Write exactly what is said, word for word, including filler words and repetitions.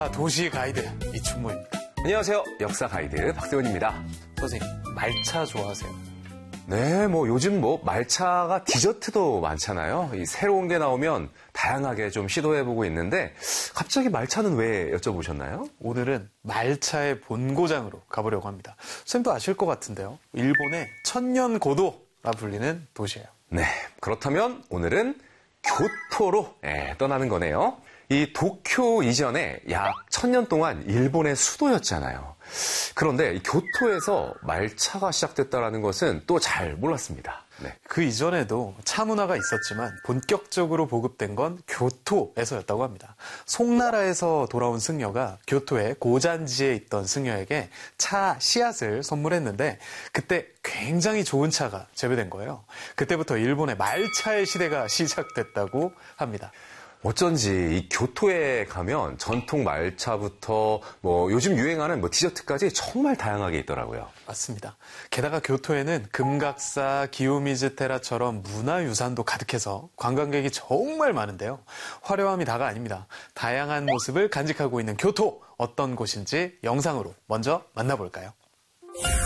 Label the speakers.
Speaker 1: 도시 가이드 이충모입니다.
Speaker 2: 안녕하세요. 역사 가이드 박세훈입니다.
Speaker 1: 선생님, 말차 좋아하세요?
Speaker 2: 네, 뭐 요즘 뭐 말차가 디저트도 많잖아요. 이 새로운 게 나오면 다양하게 좀 시도해보고 있는데 갑자기 말차는 왜 여쭤보셨나요?
Speaker 1: 오늘은 말차의 본고장으로 가보려고 합니다. 선생님도 아실 것 같은데요. 일본의 천년 고도라 불리는 도시예요.
Speaker 2: 네, 그렇다면 오늘은 교토로 예, 떠나는 거네요. 이 도쿄 이전에 약 천년 동안 일본의 수도였잖아요. 그런데 이 교토에서 말차가 시작됐다는 것은 또 잘 몰랐습니다. 네.
Speaker 1: 그 이전에도 차 문화가 있었지만 본격적으로 보급된 건 교토에서였다고 합니다. 송나라에서 돌아온 승려가 교토의 고잔지에 있던 승려에게 차 씨앗을 선물했는데 그때 굉장히 좋은 차가 재배된 거예요. 그때부터 일본의 말차의 시대가 시작됐다고 합니다.
Speaker 2: 어쩐지 이 교토에 가면 전통 말차부터 뭐 요즘 유행하는 뭐 디저트까지 정말 다양하게 있더라고요.
Speaker 1: 맞습니다. 게다가 교토에는 금각사, 기요미즈테라처럼 문화유산도 가득해서 관광객이 정말 많은데요. 화려함이 다가 아닙니다. 다양한 모습을 간직하고 있는 교토, 어떤 곳인지 영상으로 먼저 만나볼까요?